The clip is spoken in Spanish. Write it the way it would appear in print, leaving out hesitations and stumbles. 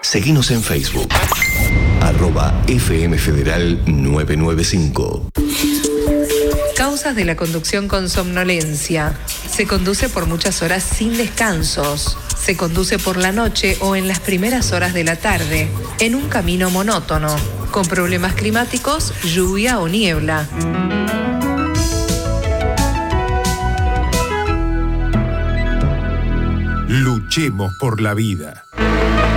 Seguinos en Facebook. @FM Federal 995. Causas de la conducción con somnolencia. Se conduce por muchas horas sin descansos. Se conduce por la noche o en las primeras horas de la tarde, en un camino monótono, con problemas climáticos, lluvia o niebla. Luchemos por la vida.